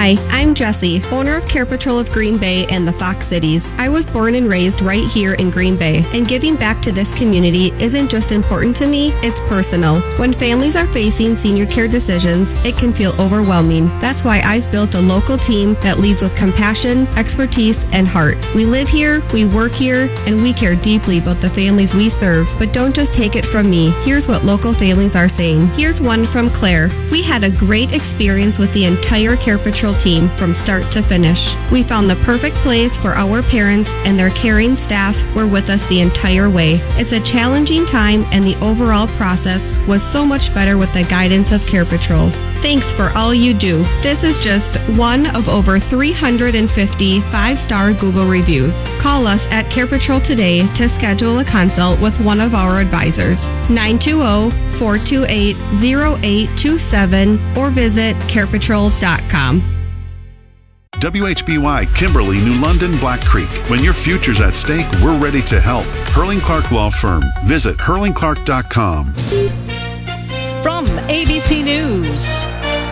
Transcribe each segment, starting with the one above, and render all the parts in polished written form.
Hi, I'm Jessie, owner of Care Patrol of Green Bay and the Fox Cities. I was born and raised right here in Green Bay, and giving back to this community isn't just important to me, it's personal. When families are facing senior care decisions, it can feel overwhelming. That's why I've built a local team that leads with compassion, expertise, and heart. We live here, we work here, and we care deeply about the families we serve. But don't just take it from me. Here's what local families are saying. Here's one from Claire. We had a great experience with the entire Care Patrol team from start to finish. We found the perfect place for our parents, and their caring staff were with us the entire way. It's a challenging time, and the overall process was so much better with the guidance of Care Patrol. Thanks for all you do. This is just one of over 350 five-star Google reviews. Call us at Care Patrol today to schedule a consult with one of our advisors. 920-428-0827 or visit carepatrol.com. WHBY, Kimberly, New London, Black Creek. When your future's at stake, we're ready to help. Hurling Clark Law Firm. Visit hurlingclark.com. From ABC News,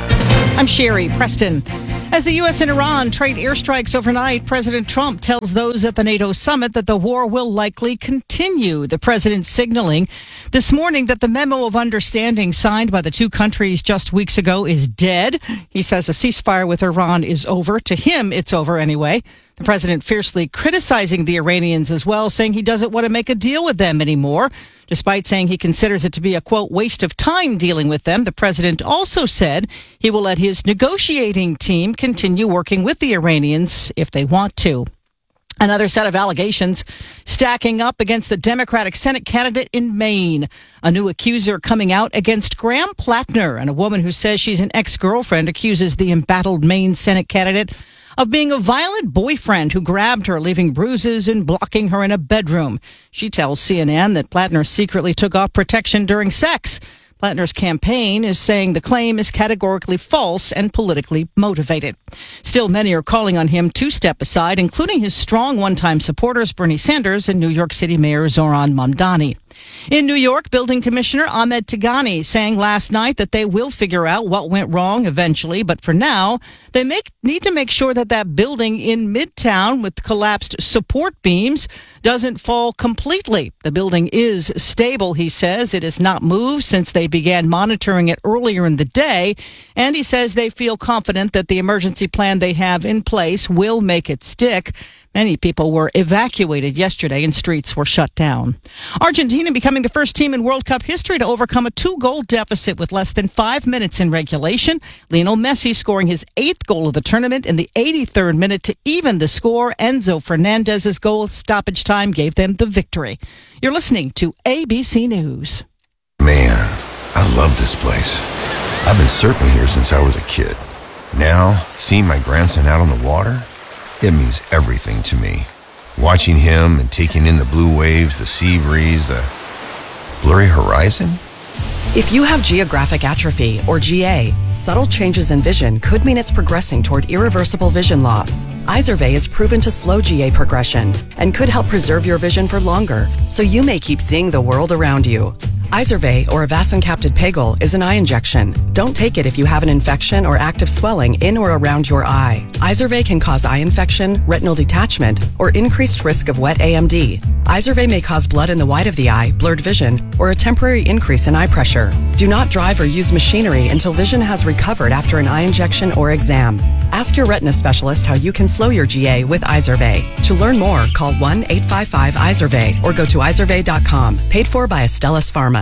I'm Sherry Preston. As the U.S. and Iran trade airstrikes overnight, President Trump tells those at the NATO summit that the war will likely continue. The president signaling this morning that the memo of understanding signed by the two countries just weeks ago is dead. He says a ceasefire with Iran is over. To him, it's over anyway. The president fiercely criticizing the Iranians as well, saying he doesn't want to make a deal with them anymore. Despite saying he considers it to be a, quote, waste of time dealing with them, the president also said he will let his negotiating team continue working with the Iranians if they want to. Another set of allegations stacking up against the Democratic Senate candidate in Maine. A new accuser coming out against Graham Plattner, and a woman who says she's an ex-girlfriend accuses the embattled Maine Senate candidate of being a violent boyfriend who grabbed her, leaving bruises and blocking her in a bedroom. She tells CNN that Plattner secretly took off protection during sex. Plattner's campaign is saying the claim is categorically false and politically motivated. Still, many are calling on him to step aside, including his strong one-time supporters Bernie Sanders and New York City Mayor Zoran Mamdani. In New York, Building Commissioner Ahmed Tigani saying last night that they will figure out what went wrong eventually, but for now, they need to make sure that that building in Midtown with collapsed support beams doesn't fall completely. The building is stable, he says. It has not moved since they began monitoring it earlier in the day, and he says they feel confident that the emergency plan they have in place will make it stick. Many people were evacuated yesterday and streets were shut down. Argentina becoming the first team in World Cup history to overcome a 2-goal deficit with less than 5 minutes in regulation. Lionel Messi scoring his 8th goal of the tournament in the 83rd minute to even the score. Enzo Fernandez's goal at stoppage time gave them the victory. You're listening to ABC News. Man, I love this place. I've been surfing here since I was a kid. Now, seeing my grandson out on the water, it means everything to me. Watching him and taking in the blue waves, the sea breeze, the blurry horizon. If you have geographic atrophy, or GA, subtle changes in vision could mean it's progressing toward irreversible vision loss. Izervay is proven to slow GA progression and could help preserve your vision for longer, so you may keep seeing the world around you. Izervay, or avacincaptad pegol, is an eye injection. Don't take it if you have an infection or active swelling in or around your eye. Izervay can cause eye infection, retinal detachment, or increased risk of wet AMD. Izervay may cause blood in the white of the eye, blurred vision, or a temporary increase in eye pressure. Do not drive or use machinery until vision has recovered after an eye injection or exam. Ask your retina specialist how you can slow your GA with Izervay. To learn more, call 1-855-IZERVAY or go to izervay.com. Paid for by Astellas Pharma.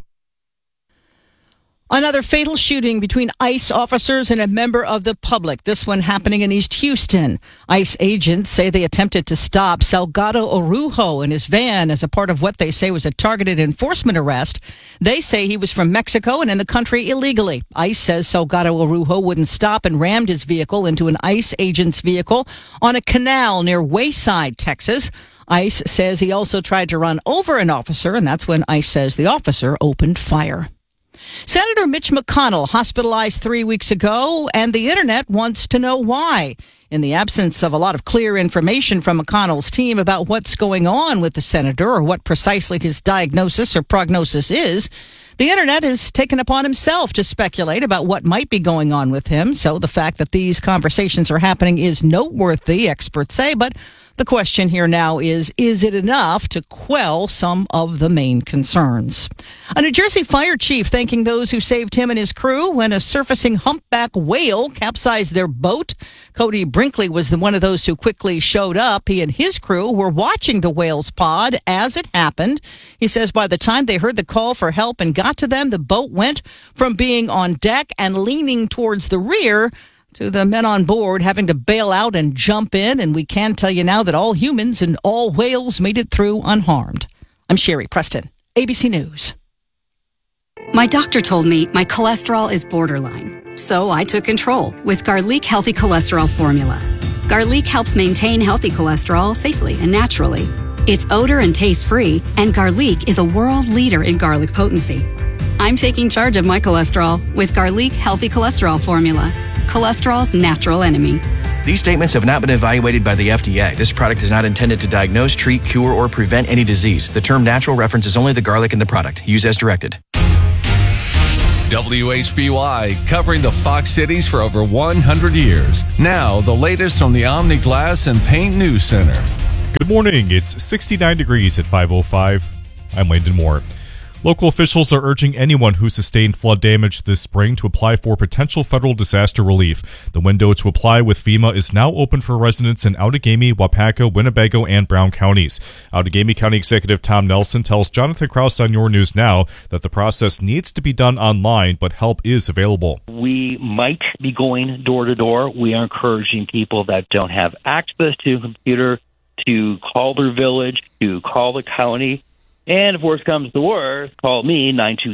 Another fatal shooting between ICE officers and a member of the public. This one happening in East Houston. ICE agents say they attempted to stop Salgado Orujo in his van as a part of what they say was a targeted enforcement arrest. They say he was from Mexico and in the country illegally. ICE says Salgado Orujo wouldn't stop and rammed his vehicle into an ICE agent's vehicle on a canal near Wayside, Texas. ICE says he also tried to run over an officer, and that's when ICE says the officer opened fire. Senator Mitch McConnell hospitalized 3 weeks ago, and the internet wants to know why. In the absence of a lot of clear information from McConnell's team about what's going on with the senator or what precisely his diagnosis or prognosis is, The internet has taken upon himself to speculate about what might be going on with him. So the fact that these conversations are happening is noteworthy, experts say. But the question here now is it enough to quell some of the main concerns? A New Jersey fire chief thanking those who saved him and his crew when a surfacing humpback whale capsized their boat. Cody Brinkley was one of those who quickly showed up. He and his crew were watching the whale's pod as it happened. He says by the time they heard the call for help and got to them, the boat went from being on deck and leaning towards the rear to the men on board having to bail out and jump in. And we can tell you now that all humans and all whales made it through unharmed. I'm Sherry Preston, ABC News. My doctor told me my cholesterol is borderline, so I took control with Garlic Healthy Cholesterol Formula. Garlic helps maintain healthy cholesterol safely and naturally. It's odor and taste-free, and Garlic is a world leader in garlic potency. I'm taking charge of my cholesterol with Garlic Healthy Cholesterol Formula, cholesterol's natural enemy. These statements have not been evaluated by the FDA. This product is not intended to diagnose, treat, cure, or prevent any disease. The term natural references only the garlic in the product. Use as directed. WHBY, covering the Fox Cities for over 100 years. Now, the latest from the Omni Glass and Paint News Center. Good morning. It's 69 degrees at 5:05. I'm Landon Moore. Local officials are urging anyone who sustained flood damage this spring to apply for potential federal disaster relief. The window to apply with FEMA is now open for residents in Outagamie, Waupaca, Winnebago, and Brown counties. Outagamie County Executive Tom Nelson tells Jonathan Krause on Your News Now that the process needs to be done online, but help is available. We might be going door to door. We are encouraging people that don't have access to a computer to call their village, to call the county. And if worse comes to worse, call me,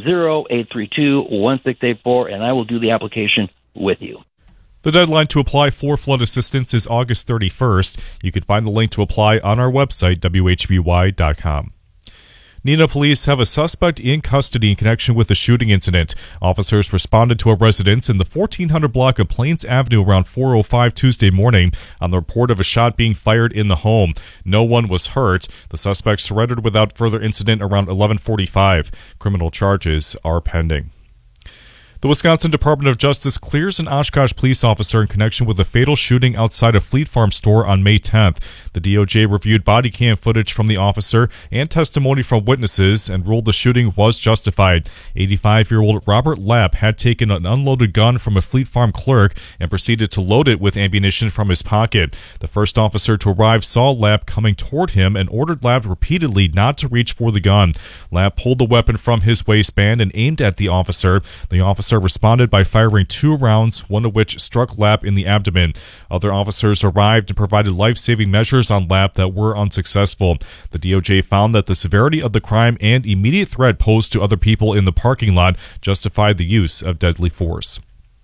920-832-1684, and I will do the application with you. The deadline to apply for flood assistance is August 31st. You can find the link to apply on our website, WHBY.com. Neenah police have a suspect in custody in connection with the shooting incident. Officers responded to a residence in the 1400 block of Plains Avenue around 4:05 Tuesday morning on the report of a shot being fired in the home. No one was hurt. The suspect surrendered without further incident around 11:45. Criminal charges are pending. The Wisconsin Department of Justice clears an Oshkosh police officer in connection with a fatal shooting outside a Fleet Farm store on May 10th. The DOJ reviewed body cam footage from the officer and testimony from witnesses and ruled the shooting was justified. 85-year-old Robert Lapp had taken an unloaded gun from a Fleet Farm clerk and proceeded to load it with ammunition from his pocket. The first officer to arrive saw Lapp coming toward him and ordered Lapp repeatedly not to reach for the gun. Lapp pulled the weapon from his waistband and aimed at the officer. The officer responded by firing 2 rounds, one of which struck Lapp in the abdomen. Other officers arrived and provided life-saving measures on Lapp that were unsuccessful. The DOJ found that the severity of the crime and immediate threat posed to other people in the parking lot justified the use of deadly force.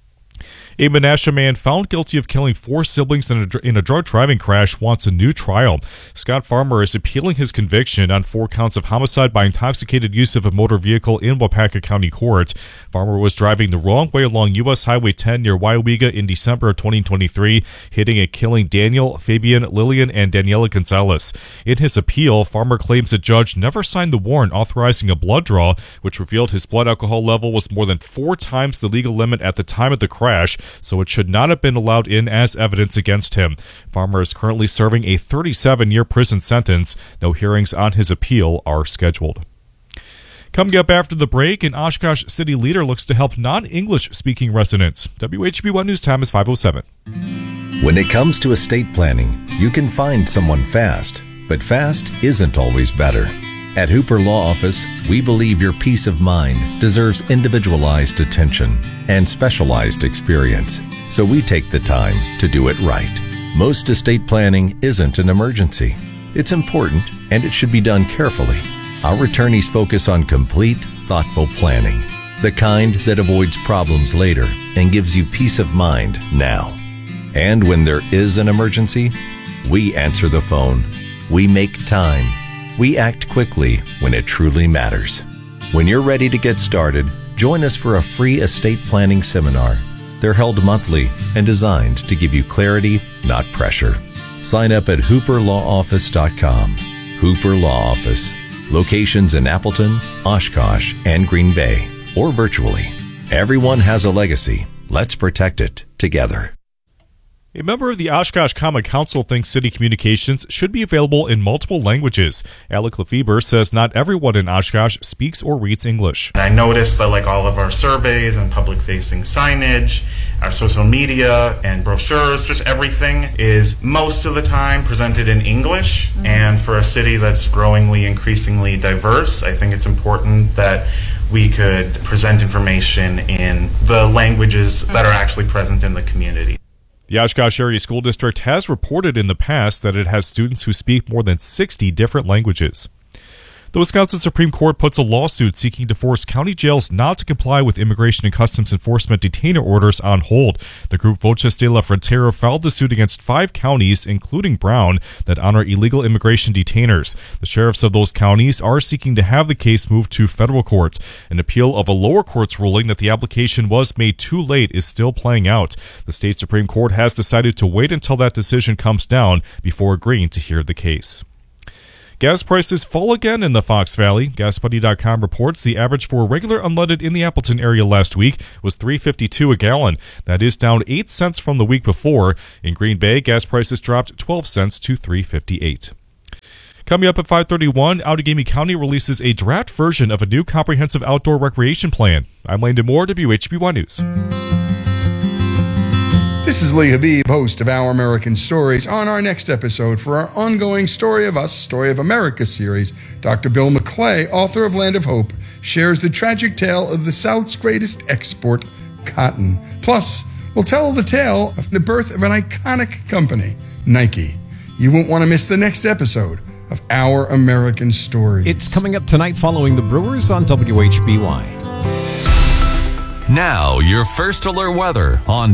A Menasha man found guilty of killing 4 siblings in a drug driving crash wants a new trial. Scott Farmer is appealing his conviction on 4 counts of homicide by intoxicated use of a motor vehicle in Waupaca County Court. Farmer was driving the wrong way along U.S. Highway 10 near Waiwega in December of 2023, hitting and killing Daniel, Fabian, Lillian, and Daniela Gonzalez. In his appeal, Farmer claims the judge never signed the warrant authorizing a blood draw, which revealed his blood alcohol level was more than 4 times the legal limit at the time of the crash, so it should not have been allowed in as evidence against him. Farmer is currently serving a 37-year prison sentence. No hearings on his appeal are scheduled. Coming up after the break, an Oshkosh city leader looks to help non-English speaking residents. WHB1 News Time is 5:07. When it comes to estate planning, you can find someone fast, but fast isn't always better. At Hooper Law Office, we believe your peace of mind deserves individualized attention and specialized experience, so we take the time to do it right. Most estate planning isn't an emergency. It's important, and it should be done carefully. Our attorneys focus on complete, thoughtful planning, the kind that avoids problems later and gives you peace of mind now. And when there is an emergency, we answer the phone. We make time. We act quickly when it truly matters. When you're ready to get started, join us for a free estate planning seminar. They're held monthly and designed to give you clarity, not pressure. Sign up at hooperlawoffice.com. Hooper Law Office. Locations in Appleton, Oshkosh, and Green Bay, or virtually. Everyone has a legacy. Let's protect it together. A member of the Oshkosh Common Council thinks city communications should be available in multiple languages. Alec Lefebvre says not everyone in Oshkosh speaks or reads English. I noticed that like all of our surveys and public-facing signage, our social media and brochures, just everything is most of the time presented in English. And for a city that's growingly, increasingly diverse, I think it's important that we could present information in the languages that are actually present in the community. The Oshkosh Area School District has reported in the past that it has students who speak more than 60 different languages. The Wisconsin Supreme Court puts a lawsuit seeking to force county jails not to comply with Immigration and Customs Enforcement detainer orders on hold. The group Voces de la Frontera filed the suit against 5 counties, including Brown, that honor illegal immigration detainers. The sheriffs of those counties are seeking to have the case moved to federal court. An appeal of a lower court's ruling that the application was made too late is still playing out. The state Supreme Court has decided to wait until that decision comes down before agreeing to hear the case. Gas prices fall again in the Fox Valley. GasBuddy.com reports the average for regular unleaded in the Appleton area last week was $3.52 a gallon. That is down 8 cents from the week before. In Green Bay, gas prices dropped 12 cents to $3.58. Coming up at 5:31, Outagamie County releases a draft version of a new comprehensive outdoor recreation plan. I'm Landon Moore, WHBY News. This is Lee Habib, host of Our American Stories. On our next episode for our ongoing Story of Us, Story of America series, Dr. Bill McClay, author of Land of Hope, shares the tragic tale of the South's greatest export, cotton. Plus, we'll tell the tale of the birth of an iconic company, Nike. You won't want to miss the next episode of Our American Stories. It's coming up tonight following the Brewers on WHBY. Now, your first alert weather on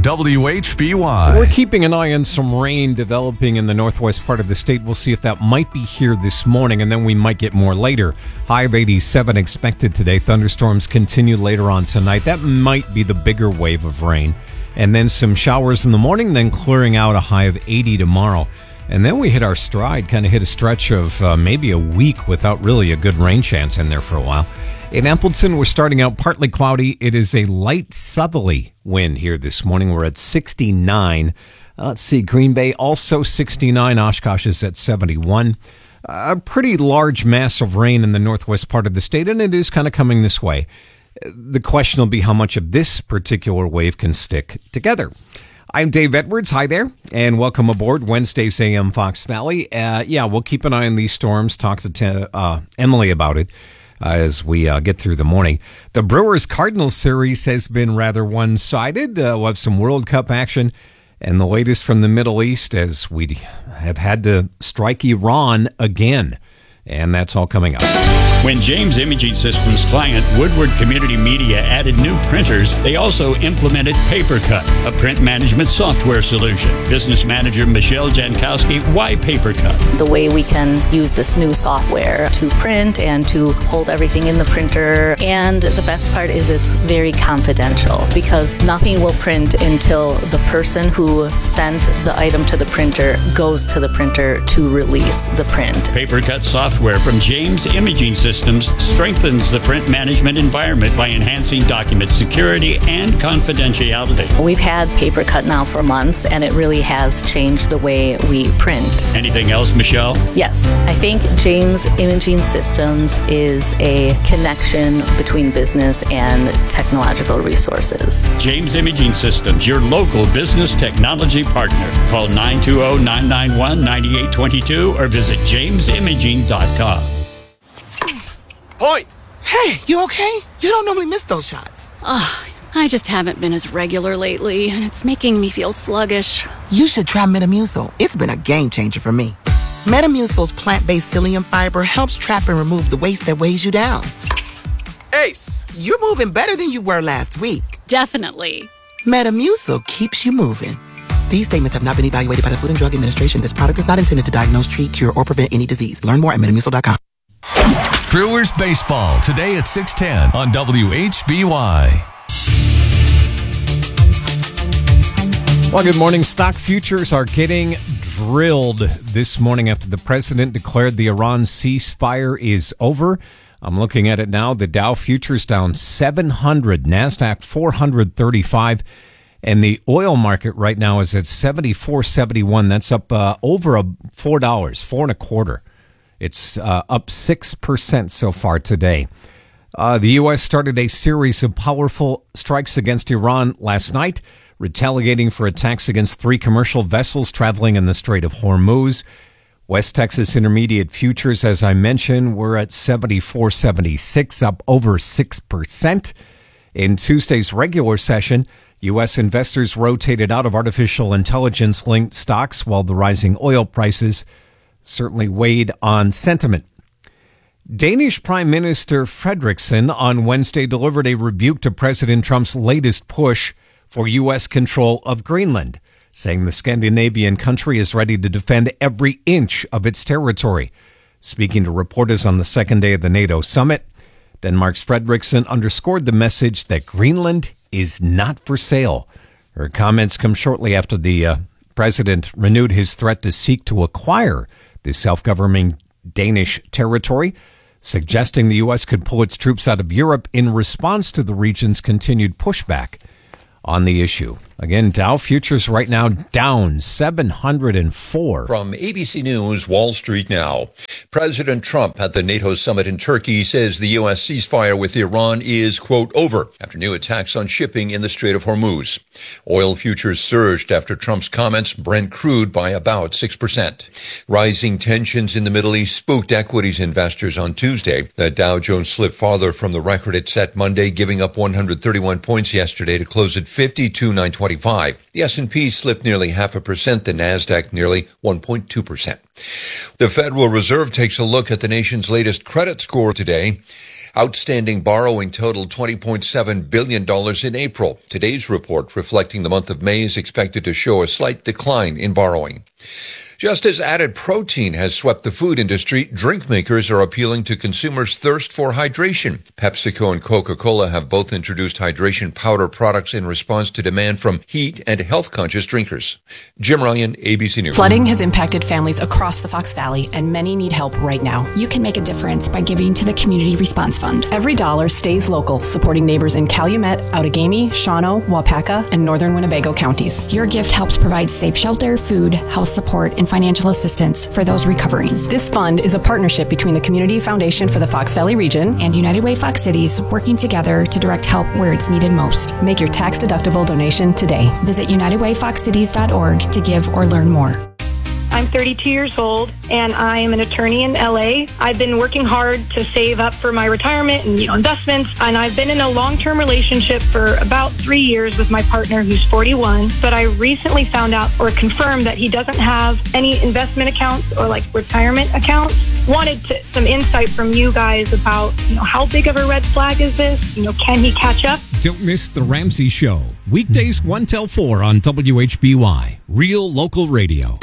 WHBY. We're keeping an eye on some rain developing in the northwest part of the state. We'll see if that might be here this morning, and then we might get more later. High of 87 expected today. Thunderstorms continue later on tonight. That might be the bigger wave of rain. And then some showers in the morning, then clearing out, a high of 80 tomorrow. And then we hit our stride, kind of hit a stretch of maybe a week without really a good rain chance in there for a while. In Appleton, we're starting out partly cloudy. It is a light southerly wind here this morning. We're at 69. Let's see, Green Bay also 69. Oshkosh is at 71. A pretty large mass of rain in the northwest part of the state, and it is kind of coming this way. The question will be how much of this particular wave can stick together. I'm Dave Edwards. Hi there, and welcome aboard Wednesday's AM Fox Valley. We'll keep an eye on these storms. Talk to Emily about it as we get through the morning. The Brewers-Cardinals series has been rather one-sided. We'll have some World Cup action, and the latest from the Middle East as we have had to strike Iran again. And that's all coming up. When James Imaging Systems client Woodward Community Media added new printers, they also implemented PaperCut, a print management software solution. Business manager Michelle Jankowski, why PaperCut? The way we can use this new software to print and to hold everything in the printer. And the best part is it's very confidential because nothing will print until the person who sent the item to the printer goes to the printer to release the print. PaperCut software from James Imaging Systems strengthens the print management environment by enhancing document security and confidentiality. We've had PaperCut now for months, and it really has changed the way we print. Anything else, Michelle? Yes. I think James Imaging Systems is a connection between business and technological resources. James Imaging Systems, your local business technology partner. Call 920-991-9822 or visit jamesimaging.com. Point! Hey, you okay? You don't normally miss those shots. I just haven't been as regular lately, and it's making me feel sluggish. You should try Metamucil. It's been a game changer for me. Metamucil's plant-based psyllium fiber helps trap and remove the waste that weighs you down. Ace! You're moving better than you were last week. Definitely. Metamucil keeps you moving. These statements have not been evaluated by the Food and Drug Administration. This product is not intended to diagnose, treat, cure, or prevent any disease. Learn more at Metamucil.com. Brewers Baseball, today at 6:10 on WHBY. Well, good morning. Stock futures are getting drilled this morning after the president declared the Iran ceasefire is over. I'm looking at it now. The Dow futures down 700, NASDAQ 435, and the oil market right now is at 74.71. That's up over $4, $4.25. It's up 6% so far today. The U.S. started a series of powerful strikes against Iran last night, retaliating for attacks against 3 commercial vessels traveling in the Strait of Hormuz. West Texas Intermediate futures, as I mentioned, were at 74.76, up over 6%. In Tuesday's regular session, U.S. investors rotated out of artificial intelligence-linked stocks, while the rising oil prices certainly weighed on sentiment. Danish Prime Minister Frederiksen on Wednesday delivered a rebuke to President Trump's latest push for U.S. control of Greenland, saying the Scandinavian country is ready to defend every inch of its territory. Speaking to reporters on the second day of the NATO summit, Denmark's Frederiksen underscored the message that Greenland is not for sale. Her comments come shortly after the president renewed his threat to seek to acquire the self-governing Danish territory, suggesting the U.S. could pull its troops out of Europe in response to the region's continued pushback on the issue. Again, Dow futures right now down 704. From ABC News, Wall Street Now. President Trump at the NATO summit in Turkey says the U.S. ceasefire with Iran is, quote, over after new attacks on shipping in the Strait of Hormuz. Oil futures surged after Trump's comments, Brent crude by about 6%. Rising tensions in the Middle East spooked equities investors on Tuesday. The Dow Jones slipped farther from the record it set Monday, giving up 131 points yesterday to close at 52,925. The S&P slipped nearly 0.5%, the NASDAQ nearly 1.2%. The Federal Reserve takes a look at the nation's latest credit score today. Outstanding borrowing totaled $20.7 billion in April. Today's report, reflecting the month of May, is expected to show a slight decline in borrowing. Just as added protein has swept the food industry, drink makers are appealing to consumers' thirst for hydration. PepsiCo and Coca-Cola have both introduced hydration powder products in response to demand from heat and health-conscious drinkers. Jim Ryan, ABC News. Flooding has impacted families across the Fox Valley, and many need help right now. You can make a difference by giving to the Community Response Fund. Every dollar stays local, supporting neighbors in Calumet, Outagamie, Shawano, Wapaka, and northern Winnebago counties. Your gift helps provide safe shelter, food, health support, and financial assistance for those recovering. This fund is a partnership between the Community Foundation for the Fox Valley region and United Way Fox Cities, working together to direct help where it's needed most. Make your tax-deductible donation today. Visit UnitedWayFoxCities.org to give or learn more. I'm 32 years old, and I am an attorney in LA. I've been working hard to save up for my retirement and investments, and I've been in a long-term relationship for about 3 years with my partner, who's 41. But I recently found out or confirmed that he doesn't have any investment accounts or retirement accounts. Wanted some insight from you guys about how big of a red flag is this? Can he catch up? Don't miss The Ramsey Show, weekdays 1 till 4 on WHBY, Real Local Radio.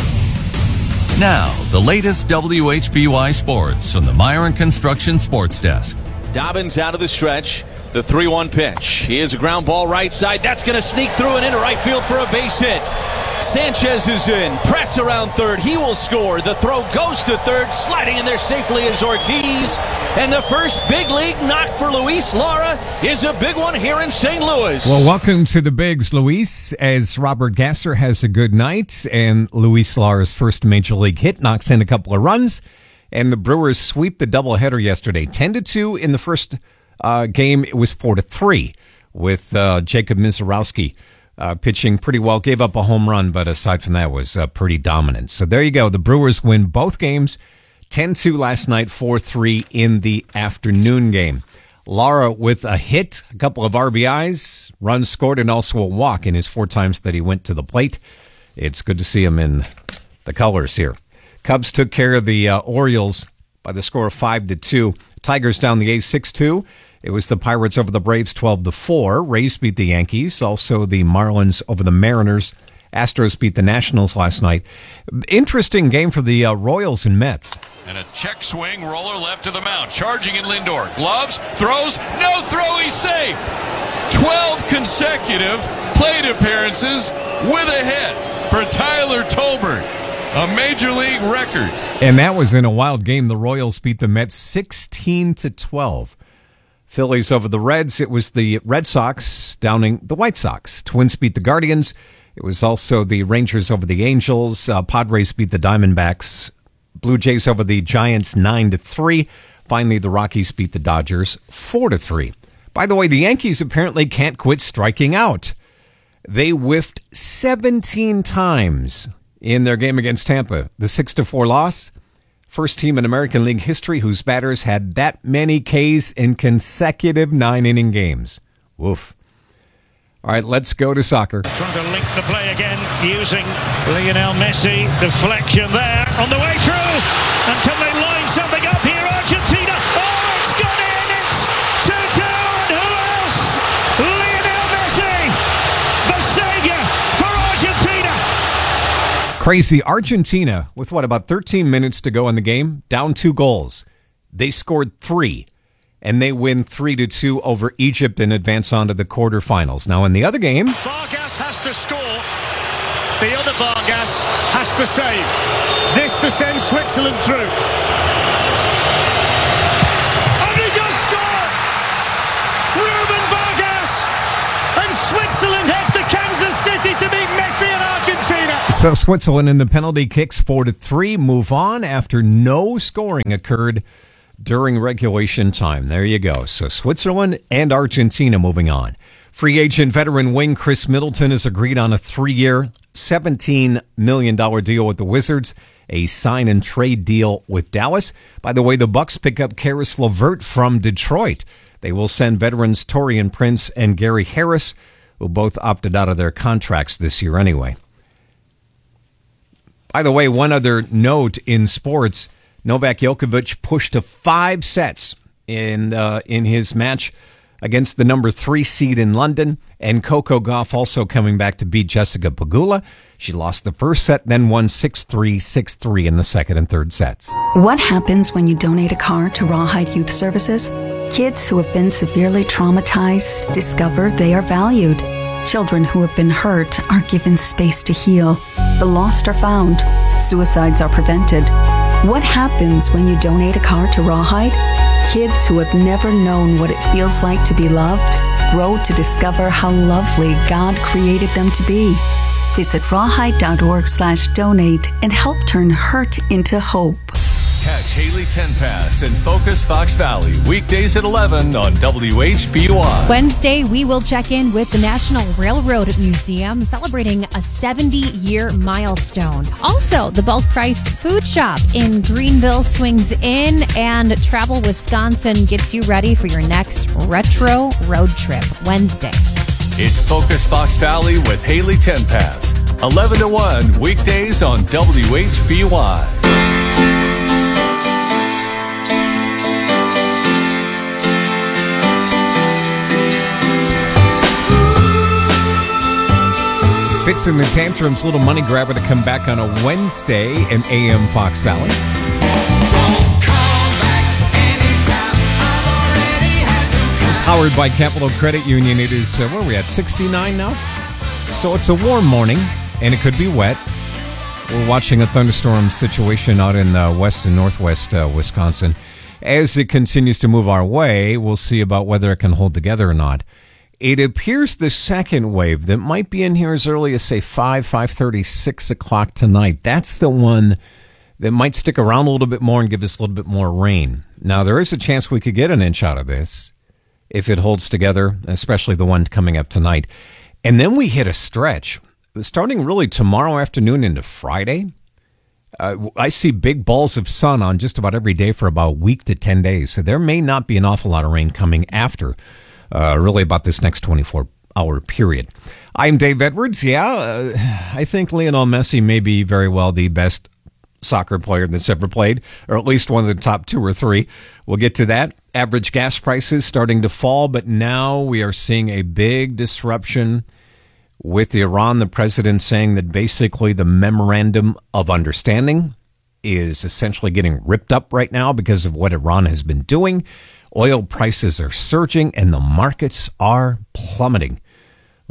Now, the latest WHBY sports from the Myron Construction Sports Desk. Dobbins out of the stretch. The 3-1 pitch. Here's a ground ball right side. That's going to sneak through and into right field for a base hit. Sanchez is in. Pratt's around third. He will score. The throw goes to third. Sliding in there safely is Ortiz. And the first big league knock for Luis Lara is a big one here in St. Louis. Well, welcome to the Bigs, Luis, as Robert Gasser has a good night. And Luis Lara's first major league hit knocks in a couple of runs. And the Brewers sweep the doubleheader yesterday. 10-2 in the first game. It was 4-3 with Jacob Misiorowski pitching pretty well. Gave up a home run, but aside from that was pretty dominant. So there you go. The Brewers win both games. 10-2 last night, 4-3 in the afternoon game. Lara with a hit, a couple of RBIs, runs scored, and also a walk in his 4 times that he went to the plate. It's good to see him in the colors here. Cubs took care of the Orioles by the score of 5-2. Tigers down the A's 6-2. It was the Pirates over the Braves 12-4. Rays beat the Yankees. Also the Marlins over the Mariners. Astros beat the Nationals last night. Interesting game for the Royals and Mets. And a check swing, roller left to the mound. Charging in Lindor. Gloves, throws, no throw, he's safe. 12 consecutive plate appearances with a hit for Tyler Tolbert. A Major League record. And that was in a wild game. The Royals beat the Mets 16-12. Phillies over the Reds. It was the Red Sox downing the White Sox. Twins beat the Guardians. It was also the Rangers over the Angels. Padres beat the Diamondbacks. Blue Jays over the Giants 9-3. Finally, the Rockies beat the Dodgers 4-3. By the way, the Yankees apparently can't quit striking out. They whiffed 17 times in their game against Tampa. The 6-4 loss. First team in American League history whose batters had that many Ks in consecutive 9-inning games. Woof. All right, let's go to soccer. Trying to link the play again using Lionel Messi. Deflection there on the way through. And can they line something up here? Argentina. Oh, it's gone in. It's 2-2. And who else? Lionel Messi, the savior for Argentina. Crazy. Argentina, with about 13 minutes to go in the game, down 2 goals. They scored 3. And they win 3-2 over Egypt and advance on to the quarterfinals. Now, in the other game, Vargas has to score. The other Vargas has to save. This to send Switzerland through. And he does score! Ruben Vargas! And Switzerland heads to Kansas City to beat Messi and Argentina. So Switzerland in the penalty kicks 4-3 move on after no scoring occurred during regulation time. There you go. So Switzerland and Argentina moving on. Free agent veteran wing Chris Middleton has agreed on a 3-year, $17 million deal with the Wizards, a sign and trade deal with Dallas. By the way, the Bucks pick up Karis LeVert from Detroit. They will send veterans Taurean Prince and Gary Harris, who both opted out of their contracts this year anyway. By the way, one other note in sports, Novak Djokovic pushed to 5 sets in his match against the number 3 seed in London, and Coco Gauff also coming back to beat Jessica Pegula. She lost the first set, then won 6-3, 6-3 in the second and third sets. What happens when you donate a car to Rawhide Youth Services? Kids who have been severely traumatized discover they are valued. Children who have been hurt are given space to heal. The lost are found. Suicides are prevented. What happens when you donate a car to Rawhide? Kids who have never known what it feels like to be loved grow to discover how lovely God created them to be. Visit rawhide.org/donate and help turn hurt into hope. Catch Haley Tenpass in Focus Fox Valley weekdays at 11 on WHBY. Wednesday, we will check in with the National Railroad Museum celebrating a 70-year milestone. Also, the bulk-priced food shop in Greenville swings in, and Travel Wisconsin gets you ready for your next retro road trip Wednesday. It's Focus Fox Valley with Haley Tenpass, 11 to 1 weekdays on WHBY. Fits in the Tantrums, little money grabber to come back on a Wednesday in AM Fox Valley. Powered by Capital Credit Union. It is, where are we at, 69 now? So it's a warm morning, and it could be wet. We're watching a thunderstorm situation out in west and northwest Wisconsin. As it continues to move our way, we'll see about whether it can hold together or not. It appears the second wave that might be in here as early as, say, 5:30, 6 o'clock tonight. That's the one that might stick around a little bit more and give us a little bit more rain. Now, there is a chance we could get an inch out of this if it holds together, especially the one coming up tonight. And then we hit a stretch starting really tomorrow afternoon into Friday. I see big balls of sun on just about every day for about a week to 10 days. So there may not be an awful lot of rain coming after really about this next 24-hour period. I'm Dave Edwards. I think Lionel Messi may be very well the best soccer player that's ever played, or at least one of the top 2 or 3. We'll get to that. Average gas prices starting to fall, but now we are seeing a big disruption with Iran. The president saying that basically the memorandum of understanding is essentially getting ripped up right now because of what Iran has been doing. Oil prices are surging and the markets are plummeting.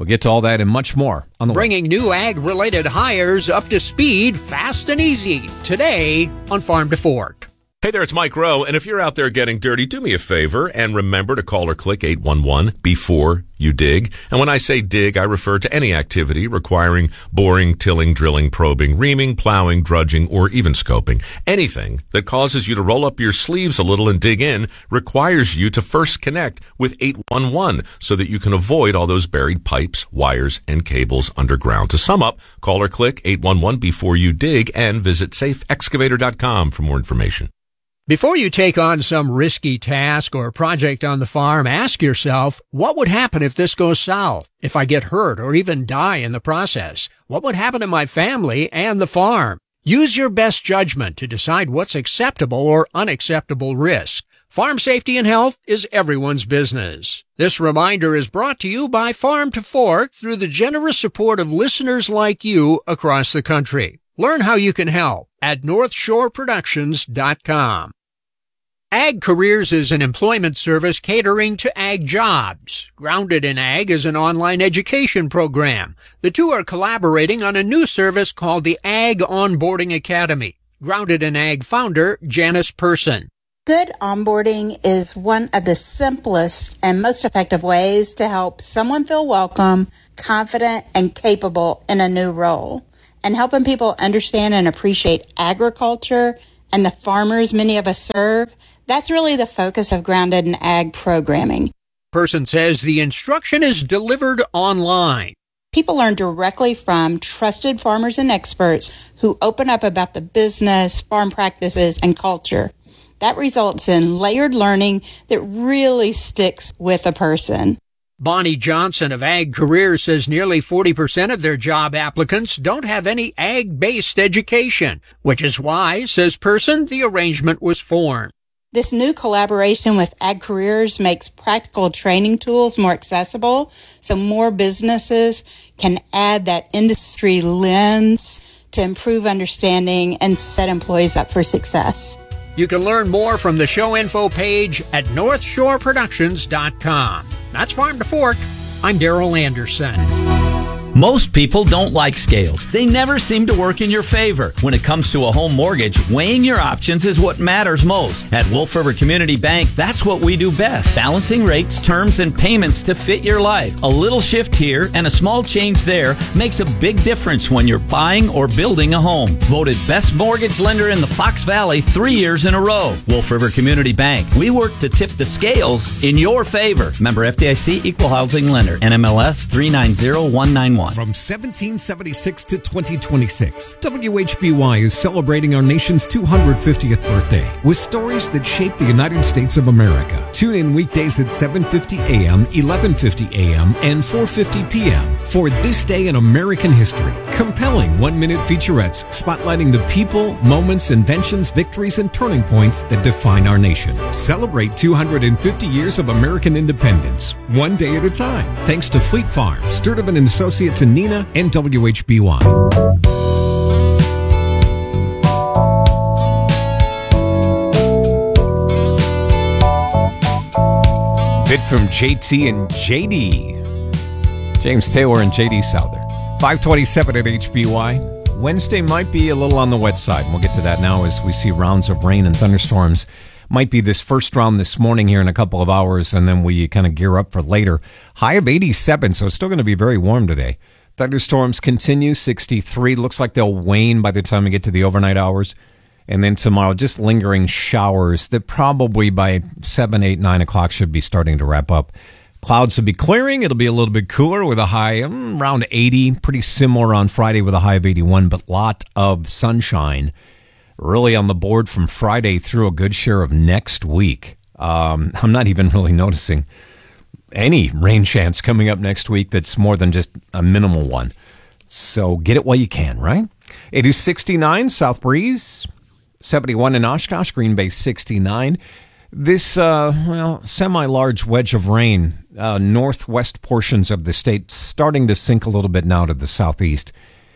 We'll get to all that and much more on the way. Bringing new ag-related hires up to speed fast and easy today on Farm to Fork. Hey there, it's Mike Rowe, and if you're out there getting dirty, do me a favor and remember to call or click 811 before you dig. And when I say dig, I refer to any activity requiring boring, tilling, drilling, probing, reaming, plowing, drudging, or even scoping. Anything that causes you to roll up your sleeves a little and dig in requires you to first connect with 811 so that you can avoid all those buried pipes, wires, and cables underground. To sum up, call or click 811 before you dig and visit safeexcavator.com for more information. Before you take on some risky task or project on the farm, ask yourself, what would happen if this goes south? If I get hurt or even die in the process? What would happen to my family and the farm? Use your best judgment to decide what's acceptable or unacceptable risk. Farm safety and health is everyone's business. This reminder is brought to you by Farm to Fork through the generous support of listeners like you across the country. Learn how you can help at NorthshoreProductions.com. Ag Careers is an employment service catering to ag jobs. Grounded in Ag is an online education program. The two are collaborating on a new service called the Ag Onboarding Academy. Grounded in Ag founder Janice Person. Good onboarding is one of the simplest and most effective ways to help someone feel welcome, confident, and capable in a new role. And helping people understand and appreciate agriculture and the farmers many of us serve, that's really the focus of Grounded in Ag programming. Person says the instruction is delivered online. People learn directly from trusted farmers and experts who open up about the business, farm practices, and culture. That results in layered learning that really sticks with a person. Bonnie Johnson of Ag Careers says nearly 40% of their job applicants don't have any ag-based education, which is why, says Person, the arrangement was formed. This new collaboration with Ag Careers makes practical training tools more accessible, so more businesses can add that industry lens to improve understanding and set employees up for success. You can learn more from the show info page at NorthshoreProductions.com. That's Farm to Fork. I'm Darrell Anderson. Most people don't like scales. They never seem to work in your favor. When it comes to a home mortgage, weighing your options is what matters most. At Wolf River Community Bank, that's what we do best. Balancing rates, terms, and payments to fit your life. A little shift here and a small change there makes a big difference when you're buying or building a home. Voted best mortgage lender in the Fox Valley 3 years in a row. Wolf River Community Bank. We work to tip the scales in your favor. Member FDIC, Equal Housing Lender. NMLS 390191. From 1776 to 2026, WHBY is celebrating our nation's 250th birthday with stories that shape the United States of America. Tune in weekdays at 7:50 a.m., 11:50 a.m., and 4:50 p.m. for This Day in American History. Compelling one-minute featurettes spotlighting the people, moments, inventions, victories, and turning points that define our nation. Celebrate 250 years of American independence, one day at a time. Thanks to Fleet Farm, Sturtevant & Associates in Neenah, and WHBY. Bit from JT and JD. James Taylor and JD Souther. 527 at HBY. Wednesday might be a little on the wet side. We'll get to that now as we see rounds of rain and thunderstorms. Might be this first round this morning here in a couple of hours, and then we kind of gear up for later. High of 87, so it's still going to be very warm today. Thunderstorms continue, 63. Looks like they'll wane by the time we get to the overnight hours. And then tomorrow, just lingering showers that probably by 7, 8, 9 o'clock should be starting to wrap up. Clouds will be clearing. It'll be a little bit cooler with a high around 80. Pretty similar on Friday with a high of 81, but lot of sunshine. Really on the board from Friday through a good share of next week. I'm not even really noticing any rain chance coming up next week that's more than just a minimal one. So get it while you can, right? It is 69, south breeze, 71 in Oshkosh, Green Bay 69. This, semi-large wedge of rain, northwest portions of the state starting to sink a little bit now to the southeast.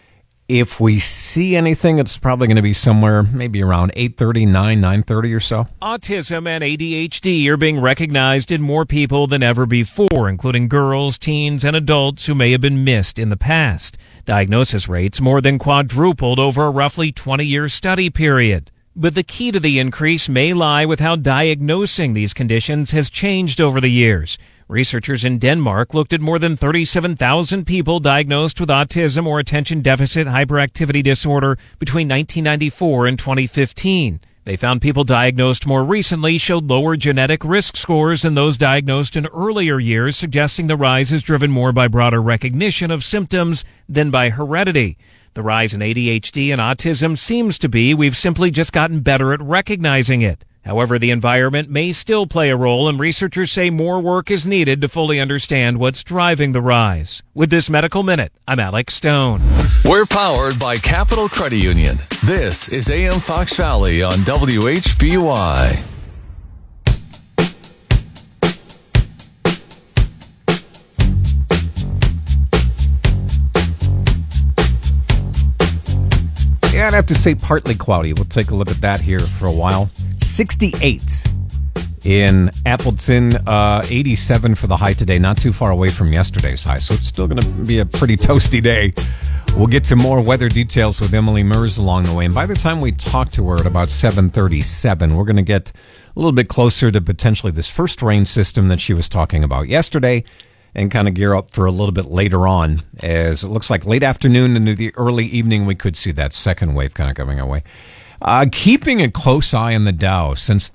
If we see anything, it's probably going to be somewhere maybe around 8:30, 9:30 or so. Autism and ADHD are being recognized in more people than ever before, including girls, teens, and adults who may have been missed in the past. Diagnosis rates more than quadrupled over a roughly 20-year study period. But the key to the increase may lie with how diagnosing these conditions has changed over the years. Researchers in Denmark looked at more than 37,000 people diagnosed with autism or attention deficit hyperactivity disorder between 1994 and 2015. They found people diagnosed more recently showed lower genetic risk scores than those diagnosed in earlier years, suggesting the rise is driven more by broader recognition of symptoms than by heredity. The rise in ADHD and autism seems to be we've simply just gotten better at recognizing it. However, the environment may still play a role, and researchers say more work is needed to fully understand what's driving the rise. With this Medical Minute, I'm Alex Stone. We're powered by Capital Credit Union. This is AM Fox Valley on WHBY. Yeah, I'd have to say partly cloudy. We'll take a look at that here for a while. 68 in Appleton, 87 for the high today, not too far away from yesterday's high, so it's still going to be a pretty toasty day. We'll get to more weather details with Emily Mers along the way, and by the time we talk to her at about 7:37, we're going to get a little bit closer to potentially this first rain system that she was talking about yesterday, and kind of gear up for a little bit later on, as it looks like late afternoon into the early evening, we could see that second wave kind of coming our way. Keeping a close eye on the Dow since